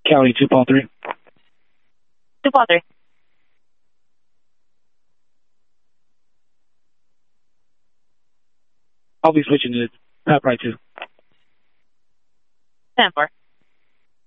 County 2-3. 2-3. I'll be switching to Pat Wright 2. 10-4.